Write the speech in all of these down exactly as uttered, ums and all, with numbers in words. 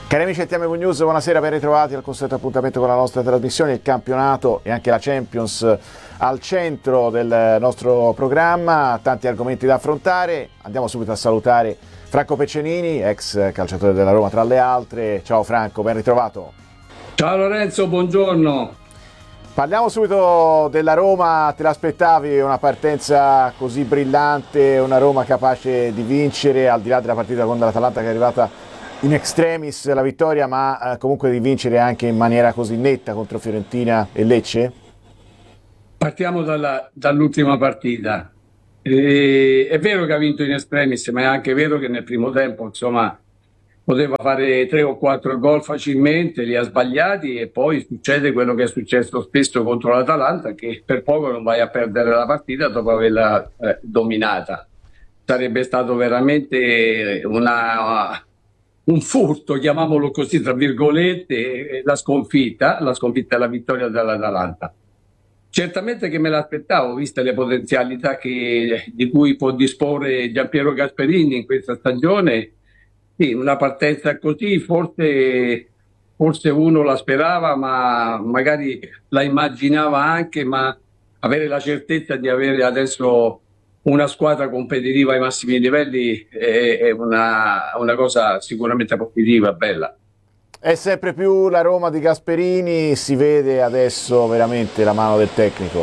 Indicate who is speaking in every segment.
Speaker 1: Cari amici del T M V News, buonasera, ben ritrovati al consueto appuntamento con la nostra trasmissione. Il campionato e anche la Champions al centro del nostro programma, tanti argomenti da affrontare. Andiamo subito a salutare Franco Peccenini, ex calciatore della Roma tra le altre. Ciao Franco, ben ritrovato.
Speaker 2: Ciao Lorenzo, buongiorno.
Speaker 1: Parliamo subito della Roma. Te l'aspettavi una partenza così brillante, una Roma capace di vincere, al di là della partita con l'Atalanta che è arrivata in extremis la vittoria, ma eh, comunque di vincere anche in maniera così netta contro Fiorentina e Lecce?
Speaker 2: Partiamo dalla, dall'ultima partita. E, è vero che ha vinto in extremis, ma è anche vero che nel primo tempo, insomma, poteva fare tre o quattro gol facilmente, li ha sbagliati e poi succede quello che è successo spesso contro l'Atalanta, che per poco non vai a perdere la partita dopo averla eh, dominata. Sarebbe stato veramente una... un furto, chiamiamolo così, tra virgolette, la sconfitta, la sconfitta e la vittoria dell'Atalanta. Certamente che me l'aspettavo, viste le potenzialità che, di cui può disporre Giampiero Gasperini in questa stagione. Sì, una partenza così, forse, forse uno la sperava, ma magari la immaginava anche, ma avere la certezza di avere adesso una squadra competitiva ai massimi livelli è, è una, una cosa sicuramente positiva, bella.
Speaker 1: È sempre più la Roma di Gasperini, si vede adesso veramente la mano del tecnico?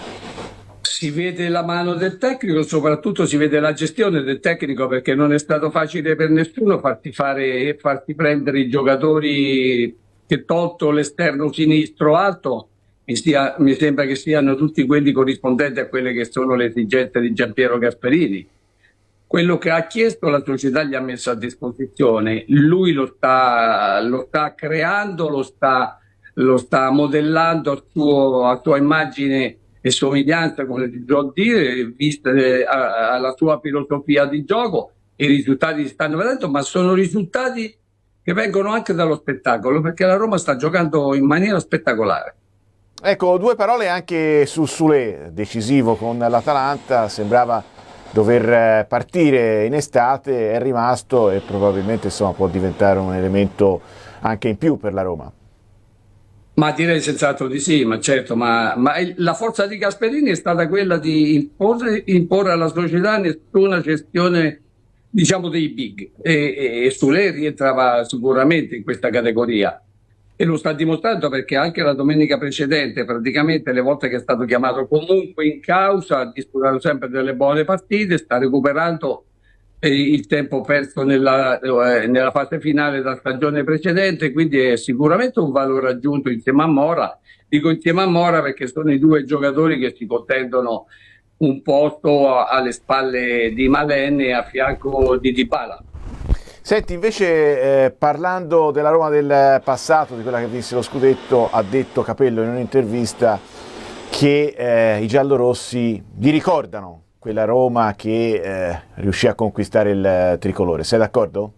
Speaker 2: Si vede la mano del tecnico, soprattutto si vede la gestione del tecnico, perché non è stato facile per nessuno farti fare, farti prendere i giocatori che, tolto l'esterno sinistro alto, Mi, stia, mi sembra che siano tutti quelli corrispondenti a quelle che sono le esigenze di Giampiero Gasperini. Quello che ha chiesto la società gli ha messo a disposizione, lui lo sta, lo sta creando, lo sta, lo sta modellando a, suo, a sua immagine e somiglianza, come si può dire, vista alla sua filosofia di gioco. I risultati si stanno vedendo, ma sono risultati che vengono anche dallo spettacolo, perché la Roma sta giocando in maniera spettacolare.
Speaker 1: Ecco, due parole anche su Soulé, decisivo con l'Atalanta, sembrava dover partire in estate, è rimasto e probabilmente insomma, può diventare un elemento anche in più per la Roma.
Speaker 2: Ma direi senz'altro di sì, ma certo, ma, ma la forza di Gasperini è stata quella di imporre, imporre alla società nessuna gestione, diciamo, dei big, e, e Soulé rientrava sicuramente in questa categoria. E lo sta dimostrando, perché anche la domenica precedente, praticamente le volte che è stato chiamato comunque in causa, ha disputato sempre delle buone partite, sta recuperando eh, il tempo perso nella, eh, nella fase finale della stagione precedente, quindi è sicuramente un valore aggiunto insieme a Mora. Dico insieme a Mora perché sono i due giocatori che si contendono un posto a, alle spalle di Malen e a fianco di Dybala.
Speaker 1: Senti, invece, eh, parlando della Roma del passato, di quella che vinse lo scudetto, ha detto Capello in un'intervista che eh, i giallorossi gli ricordano quella Roma che eh, riuscì a conquistare il tricolore. Sei d'accordo?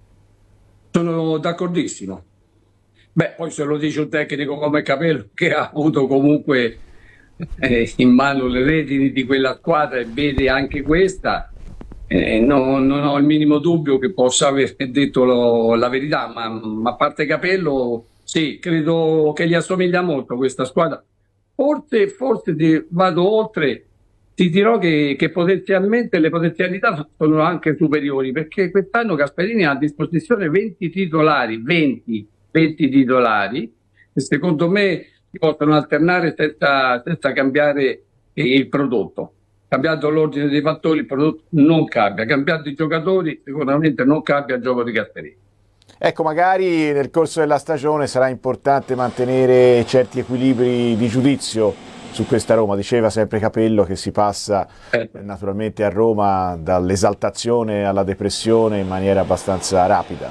Speaker 2: Sono d'accordissimo. Beh, poi se lo dice un tecnico come Capello, che ha avuto comunque eh, in mano le redini di quella squadra e vede anche questa, Eh, no, non ho il minimo dubbio che possa aver detto lo, la verità, ma, ma a parte Capello, sì, credo che gli assomiglia molto questa squadra. Forse, forse ti, vado oltre, ti dirò che, che potenzialmente le potenzialità sono anche superiori, perché quest'anno Gasperini ha a disposizione venti titolari, venti, venti titolari, e secondo me si possono alternare senza, senza cambiare il prodotto. Cambiando l'ordine dei fattori, il prodotto non cambia. Cambiando i giocatori, sicuramente non cambia il gioco di Gasperini.
Speaker 1: Ecco, magari nel corso della stagione sarà importante mantenere certi equilibri di giudizio su questa Roma. Diceva sempre Capello che si passa eh. naturalmente a Roma dall'esaltazione alla depressione in maniera abbastanza rapida.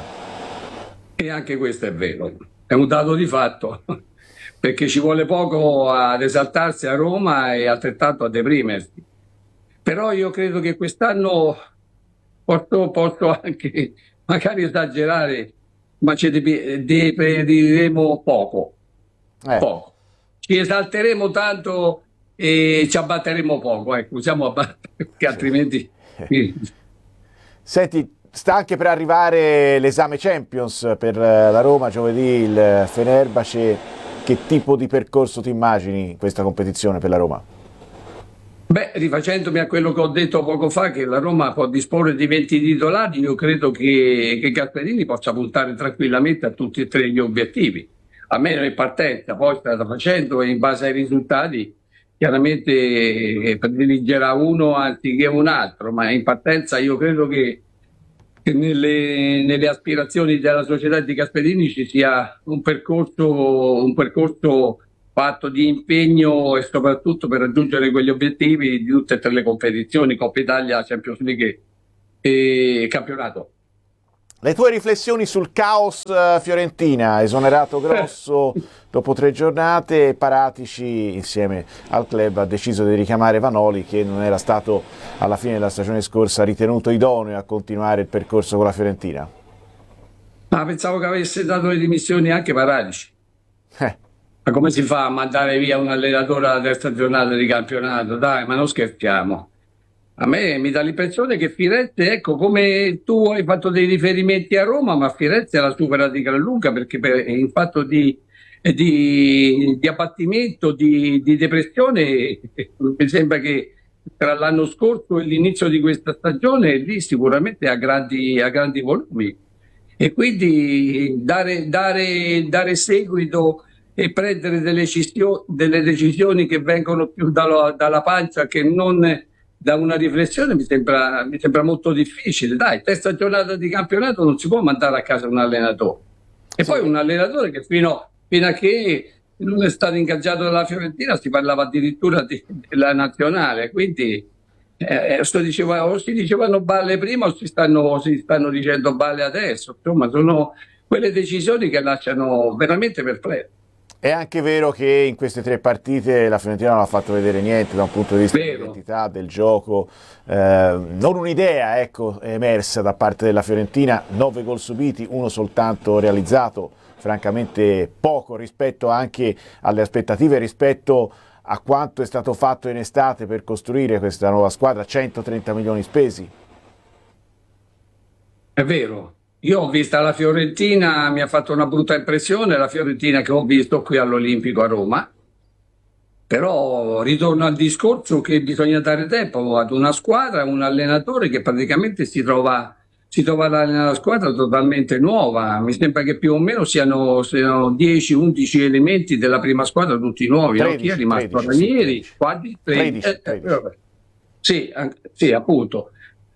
Speaker 2: E anche questo è vero, è un dato di fatto, perché ci vuole poco ad esaltarsi a Roma e altrettanto a deprimersi. Però io credo che quest'anno posso, posso anche magari esagerare, ma ci deprimeremo poco.
Speaker 1: Eh.
Speaker 2: poco. Ci esalteremo tanto e ci abbatteremo poco, ecco, usiamo abbattere, perché altrimenti...
Speaker 1: Senti, sta anche per arrivare l'esame Champions per la Roma, giovedì il Fenerbahce. Che tipo di percorso ti immagini in questa competizione per la Roma?
Speaker 2: Beh, rifacendomi a quello che ho detto poco fa, che la Roma può disporre di venti titolari, io credo che, che Gasperini possa puntare tranquillamente a tutti e tre gli obiettivi. Almeno in partenza, poi strada facendo e in base ai risultati chiaramente eh, prediligerà uno anziché un altro, ma in partenza io credo che, che nelle, nelle aspirazioni della società di Gasperini ci sia un percorso, un percorso fatto di impegno e soprattutto per raggiungere quegli obiettivi di tutte e tre le competizioni, Coppa Italia, Champions League e campionato.
Speaker 1: Le tue riflessioni sul caos Fiorentina, esonerato Grosso dopo tre giornate, Paratici insieme al club ha deciso di richiamare Vanoli, che non era stato alla fine della stagione scorsa ritenuto idoneo a continuare il percorso con la Fiorentina.
Speaker 2: Ma pensavo che avesse dato le dimissioni anche Paratici.
Speaker 1: Eh.
Speaker 2: Ma come si fa a mandare via un allenatore alla terza giornata di campionato? Dai, ma non scherziamo. A me mi dà l'impressione che Firenze, ecco, come tu hai fatto dei riferimenti a Roma, ma Firenze la supera di gran lunga, perché per, in fatto di, di, di abbattimento, di, di depressione, mi sembra che tra l'anno scorso e l'inizio di questa stagione lì sicuramente ha grandi, ha grandi volumi. E quindi dare, dare, dare seguito e prendere delle, decisioni, delle decisioni che vengono più dalla, dalla pancia che non da una riflessione mi sembra, mi sembra molto difficile. Dai, terza giornata di campionato non si può mandare a casa un allenatore. E sì. Poi un allenatore che fino, fino a che non è stato ingaggiato dalla Fiorentina si parlava addirittura di, della nazionale, quindi eh, sto diceva, o si dicevano balle prima o si stanno, si stanno dicendo balle adesso. Insomma, sono quelle decisioni che lasciano veramente perplesso.
Speaker 1: È anche vero che in queste tre partite la Fiorentina non ha fatto vedere niente da un punto di vista dell'identità, del gioco, eh, non un'idea ecco, emersa da parte della Fiorentina, nove gol subiti, uno soltanto realizzato, francamente poco rispetto anche alle aspettative, rispetto a quanto è stato fatto in estate per costruire questa nuova squadra, centotrenta milioni spesi.
Speaker 2: È vero. Io ho visto la Fiorentina, mi ha fatto una brutta impressione, la Fiorentina che ho visto qui all'Olimpico a Roma, però ritorno al discorso che bisogna dare tempo ad una squadra, un allenatore che praticamente si trova, si trova nella squadra totalmente nuova. Mi sembra che più o meno siano, siano dieci undici elementi della prima squadra, tutti nuovi. tredici, no? Chi è rimasto? Ranieri? Quasi tredici. tredici. Eh, sì, sì, appunto.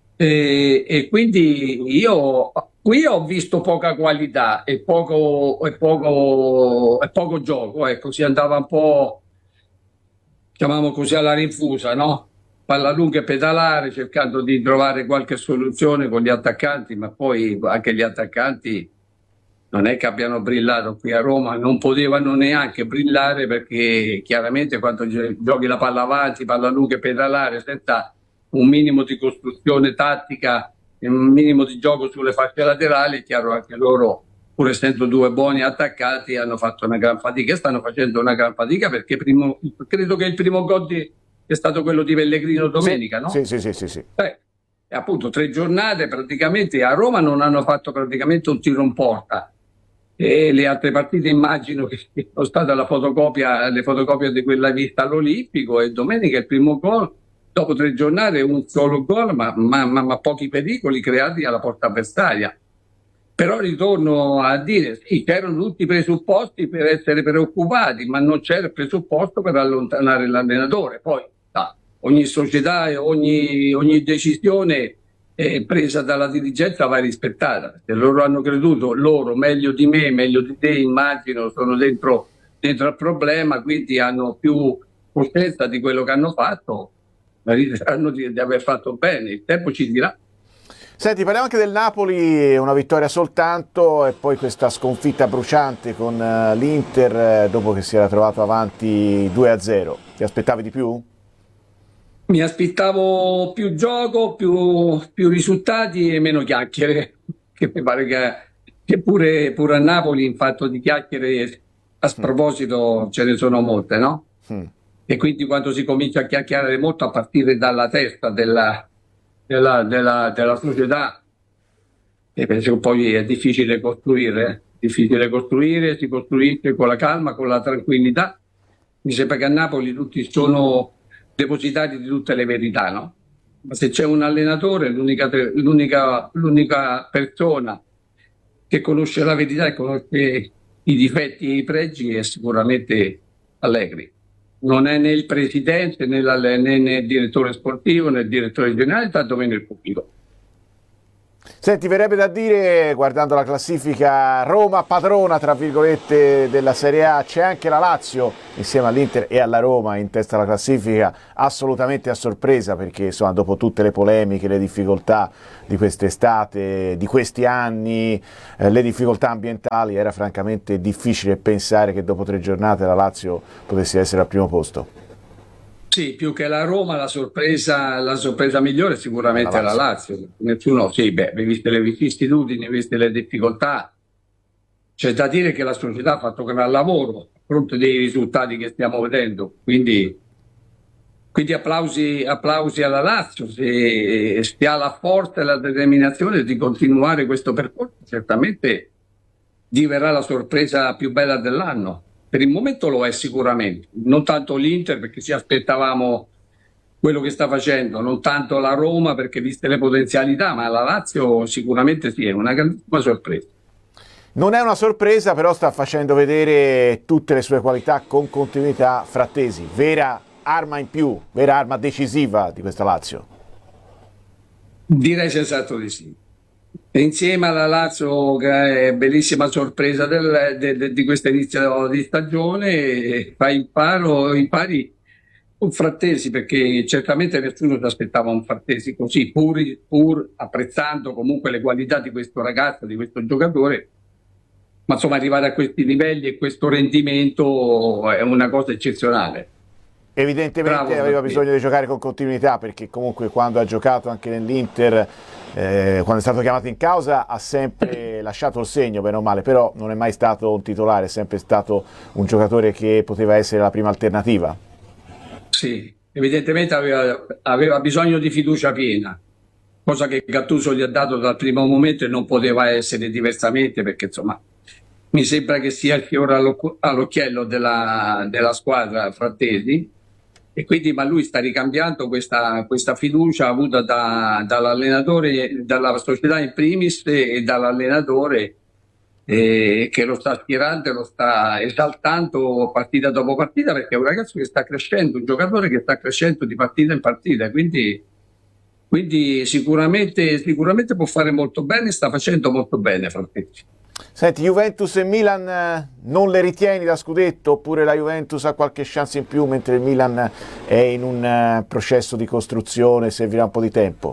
Speaker 2: E, e quindi io qui ho visto poca qualità e poco, e poco, e poco gioco, ecco, si andava un po', chiamiamo così, alla rinfusa, no? Palla lunga e pedalare cercando di trovare qualche soluzione con gli attaccanti, ma poi anche gli attaccanti non è che abbiano brillato qui a Roma, non potevano neanche brillare perché chiaramente quando giochi la palla avanti, palla lunga e pedalare senza un minimo di costruzione tattica, un minimo di gioco sulle fasce laterali, è chiaro anche loro, pur essendo due buoni attaccati, hanno fatto una gran fatica e stanno facendo una gran fatica perché primo, credo che il primo gol di, è stato quello di Pellegrino domenica,
Speaker 1: sì,
Speaker 2: no?
Speaker 1: Sì, sì, sì, sì, sì.
Speaker 2: Eh, e appunto tre giornate praticamente a Roma non hanno fatto praticamente un tiro in porta. E le altre partite immagino che sono state la fotocopia, le fotocopie di quella vista all'Olimpico, e domenica il primo gol. Dopo tre giornate un solo gol, ma, ma, ma, ma pochi pericoli creati alla porta avversaria. Però ritorno a dire, sì, c'erano tutti i presupposti per essere preoccupati, ma non c'era il presupposto per allontanare l'allenatore. Poi ah, ogni società e ogni, ogni decisione eh, presa dalla dirigenza va rispettata. Perché loro hanno creduto, loro meglio di me, meglio di te, immagino, sono dentro, dentro al problema, quindi hanno più coscienza di quello che hanno fatto. Riteranno di, di aver fatto bene, il tempo ci dirà.
Speaker 1: Senti, parliamo anche del Napoli, una vittoria soltanto e poi questa sconfitta bruciante con uh, l'Inter uh, dopo che si era trovato avanti due a zero. Ti aspettavi di più?
Speaker 2: Mi aspettavo più gioco, più, più risultati e meno chiacchiere, che mi pare che, che pure, pure a Napoli in fatto di chiacchiere a sproposito mm. ce ne sono molte, no? Mm. E quindi quando si comincia a chiacchierare molto a partire dalla testa della, della, della, della società, e penso che poi è difficile costruire, difficile costruire, si costruisce con la calma, con la tranquillità. Mi sembra che a Napoli tutti sono depositari di tutte le verità, no? Ma se c'è un allenatore, l'unica, l'unica, l'unica persona che conosce la verità e conosce i difetti e i pregi è sicuramente Allegri. Non è né il presidente né, né, né il direttore sportivo né il direttore generale, tantomeno il pubblico.
Speaker 1: Senti, verrebbe da dire, guardando la classifica, Roma padrona, tra virgolette, della Serie A, c'è anche la Lazio, insieme all'Inter e alla Roma, in testa alla classifica, assolutamente a sorpresa, perché insomma, dopo tutte le polemiche, le difficoltà di quest'estate, di questi anni, eh, le difficoltà ambientali, era francamente difficile pensare che dopo tre giornate la Lazio potesse essere al primo posto.
Speaker 2: Sì, più che la Roma, la sorpresa, la sorpresa migliore sicuramente è la Lazio. Nessuno, sì, beh, viste le vicissitudini, viste le difficoltà, c'è da dire che la società ha fatto un gran lavoro a fronte dei risultati che stiamo vedendo. Quindi, quindi applausi, applausi alla Lazio, se, se ha la forza e la determinazione di continuare questo percorso, certamente diverrà la sorpresa più bella dell'anno. Per il momento lo è sicuramente, non tanto l'Inter perché ci aspettavamo quello che sta facendo, non tanto la Roma perché viste le potenzialità, ma la Lazio sicuramente sì, è una grandissima sorpresa.
Speaker 1: Non è una sorpresa, però sta facendo vedere tutte le sue qualità con continuità. Frattesi, vera arma in più, vera arma decisiva di questa Lazio.
Speaker 2: Direi senz'altro di sì. Insieme alla Lazio, che è bellissima sorpresa del, de, de, di questo inizio di stagione, fa imparo, impari un Frattesi, perché certamente nessuno si aspettava un Frattesi così, pur, pur apprezzando comunque le qualità di questo ragazzo, di questo giocatore, ma insomma arrivare a questi livelli e questo rendimento è una cosa eccezionale.
Speaker 1: Evidentemente Bravo, aveva bisogno di giocare con continuità, perché comunque quando ha giocato anche nell'Inter, eh, quando è stato chiamato in causa, ha sempre lasciato il segno, bene o male, però non è mai stato un titolare, è sempre stato un giocatore che poteva essere la prima alternativa.
Speaker 2: Sì, evidentemente aveva, aveva bisogno di fiducia piena, cosa che Gattuso gli ha dato dal primo momento e non poteva essere diversamente, perché insomma mi sembra che sia il fiore all'occhiello della, della squadra Frattesi. E quindi, ma lui sta ricambiando questa, questa fiducia avuta da, dall'allenatore, dalla società in primis e dall'allenatore eh, che lo sta aspirando e lo sta esaltando partita dopo partita, perché è un ragazzo che sta crescendo, un giocatore che sta crescendo di partita in partita, quindi, quindi sicuramente, sicuramente può fare molto bene, sta facendo molto bene Frattesi.
Speaker 1: Senti, Juventus e Milan non le ritieni da scudetto, oppure la Juventus ha qualche chance in più mentre il Milan è in un processo di costruzione, servirà un po' di tempo?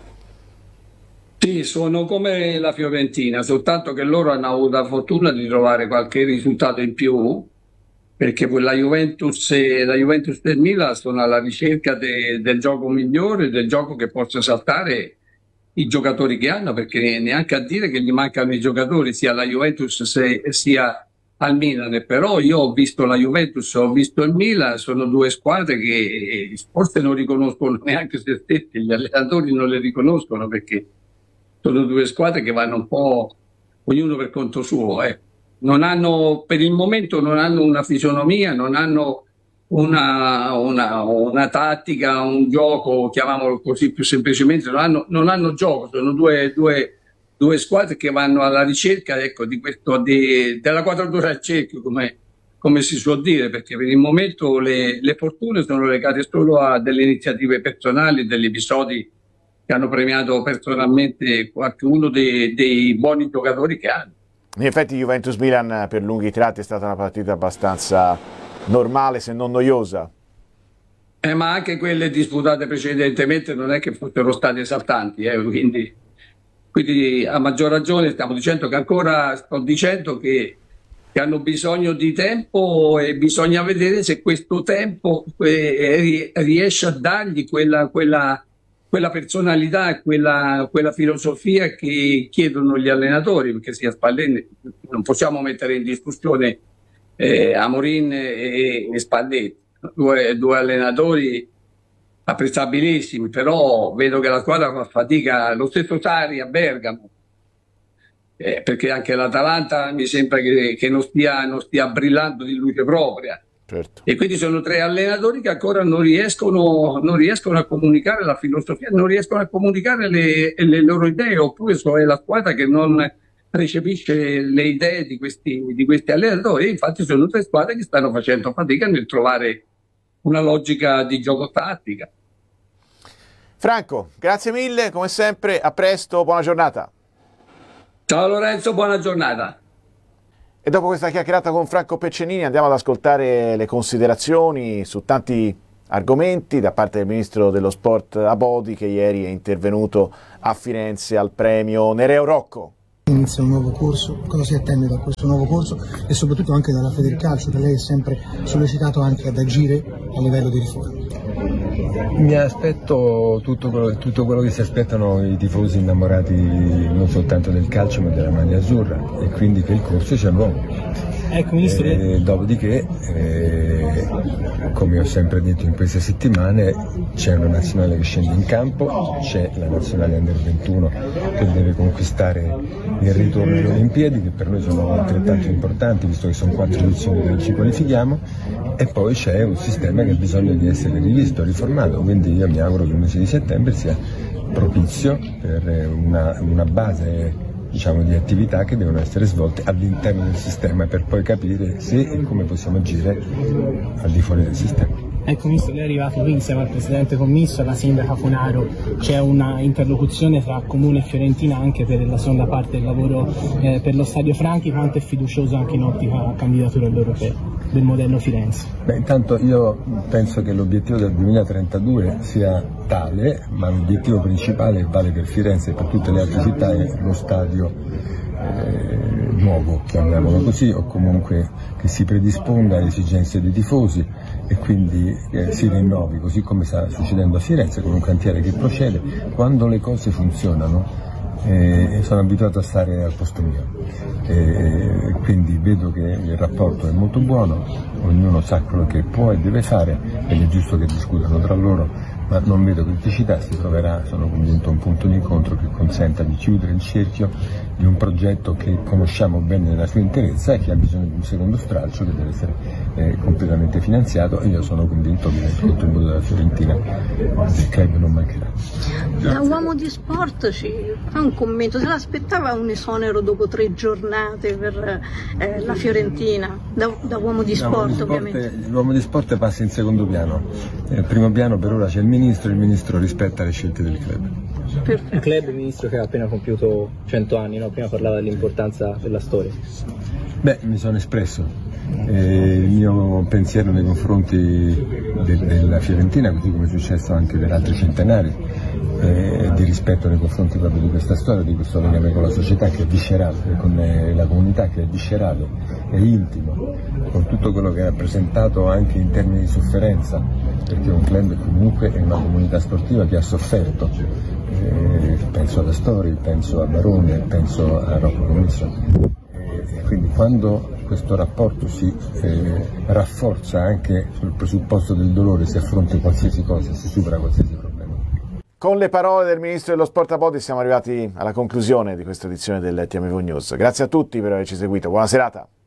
Speaker 2: Sì, sono come la Fiorentina, soltanto che loro hanno avuto la fortuna di trovare qualche risultato in più, perché la Juventus e, la Juventus e il Milan sono alla ricerca de, del gioco migliore, del gioco che possa saltare i giocatori che hanno, perché neanche a dire che gli mancano i giocatori sia alla Juventus se, sia al Milan, però io ho visto la Juventus, ho visto il Milan, sono due squadre che forse non riconoscono neanche se stessi, gli allenatori non le riconoscono, perché sono due squadre che vanno un po' ognuno per conto suo, eh. Non hanno, per il momento non hanno una fisionomia, non hanno Una, una, una tattica, un gioco, chiamiamolo così più semplicemente, non hanno, non hanno gioco, sono due, due, due squadre che vanno alla ricerca, ecco, di questo, di, della quadratura al cerchio, come, come si suol dire, perché per il momento le, le fortune sono legate solo a delle iniziative personali, degli episodi che hanno premiato personalmente qualcuno dei, dei buoni giocatori che hanno.
Speaker 1: In effetti Juventus-Milan per lunghi tratti è stata una partita abbastanza normale, se non noiosa.
Speaker 2: Eh, ma anche quelle disputate precedentemente non è che fossero state esaltanti, eh, quindi, quindi a maggior ragione stiamo dicendo che ancora sto dicendo che, che hanno bisogno di tempo e bisogna vedere se questo tempo eh, riesce a dargli quella, quella, quella personalità e quella, quella filosofia che chiedono gli allenatori, perché sia Spalletti non possiamo mettere in discussione Eh, Amorin e, e Spalletti, due, due allenatori apprezzabilissimi, però vedo che la squadra fa fatica, lo stesso Sarri a Bergamo, eh, perché anche l'Atalanta mi sembra che, che non, stia, non stia brillando di luce propria.
Speaker 1: Certo.
Speaker 2: E quindi sono tre allenatori che ancora non riescono, non riescono a comunicare la filosofia, non riescono a comunicare le, le loro idee, oppure so, è la squadra che non recepisce le idee di questi, di questi allenatori. E infatti sono tre squadre che stanno facendo fatica nel trovare una logica di gioco tattica.
Speaker 1: Franco, grazie mille, come sempre, a presto, buona giornata.
Speaker 2: Ciao Lorenzo, buona giornata.
Speaker 1: E dopo questa chiacchierata con Franco Peccenini andiamo ad ascoltare le considerazioni su tanti argomenti da parte del Ministro dello Sport Abodi, che ieri è intervenuto a Firenze al premio Nereo Rocco.
Speaker 3: Inizia un nuovo corso, cosa si attende da questo nuovo corso e soprattutto anche dalla Federcalcio, che lei è sempre sollecitato anche ad agire a livello di riforma?
Speaker 4: Mi aspetto tutto quello, tutto quello che si aspettano i tifosi innamorati non soltanto del calcio ma della maglia azzurra, e quindi che il corso sia buono.
Speaker 3: Ecco, Ministro.
Speaker 4: E dopodiché, eh, come ho sempre detto in queste settimane, c'è una nazionale che scende in campo, c'è la nazionale under ventuno che deve conquistare il ritorno alle Olimpiadi, che per noi sono altrettanto importanti visto che sono quattro edizioni che ci qualifichiamo, e poi c'è un sistema che ha bisogno di essere rivisto, riformato, quindi io mi auguro che il mese di settembre sia propizio per una, una base, diciamo, di attività che devono essere svolte all'interno del sistema, per poi capire se e come possiamo agire al di fuori del sistema.
Speaker 3: Ecco, Ministro, lei è arrivato qui insieme al Presidente Commisso e alla Sindaca Funaro. C'è una interlocuzione tra Comune e Fiorentina anche per la seconda parte del lavoro eh, per lo Stadio Franchi. Quanto è fiducioso anche in ottica candidatura all'Europeo del modello Firenze?
Speaker 4: Beh, intanto io penso che l'obiettivo del duemilatrentadue sia tale, ma l'obiettivo principale vale per Firenze e per tutte le altre città, è lo stadio eh, nuovo, chiamiamolo così, o comunque che si predisponga alle esigenze dei tifosi e quindi eh, si rinnovi, così come sta succedendo a Firenze con un cantiere che procede. Quando le cose funzionano eh, sono abituato a stare al posto mio, eh, quindi vedo che il rapporto è molto buono, ognuno sa quello che può e deve fare ed è giusto che discutano tra loro, ma non vedo criticità. Si troverà, sono convinto, un punto di incontro che consenta di chiudere il cerchio di un progetto che conosciamo bene nella sua interezza e che ha bisogno di un secondo stralcio che deve essere eh, completamente finanziato, e io sono convinto che il contributo della Fiorentina del club non mancherà.
Speaker 5: Da uomo di sport ci fa un commento, se l'aspettava un esonero dopo tre giornate per eh, la Fiorentina, da, da uomo di sport,
Speaker 4: sport
Speaker 5: ovviamente.
Speaker 4: L'uomo di sport passa in secondo piano, nel primo piano per ora c'è il Ministro, il Ministro rispetta le scelte del club.
Speaker 5: Perfetto.
Speaker 6: Un club, Ministro, che ha appena compiuto cento anni, no? Prima parlava dell'importanza della storia.
Speaker 4: Beh, mi sono espresso, eh, il mio pensiero nei confronti de- della Fiorentina, così come è successo anche per altri centenari, eh, di rispetto nei confronti proprio di questa storia, di questo legame con la società che è viscerale, con la comunità che è viscerale, è intimo, con tutto quello che ha rappresentato anche in termini di sofferenza, perché un club comunque è una comunità sportiva che ha sofferto, eh, penso ad Astori, penso a Barone, penso a Rocco Commisso, eh, e quindi quando questo rapporto si eh, rafforza anche sul presupposto del dolore, si affronta qualsiasi cosa, si supera qualsiasi problema.
Speaker 1: Con le parole del Ministro dello Sport Abodi siamo arrivati alla conclusione di questa edizione del T M V News. Grazie a tutti per averci seguito, buona serata.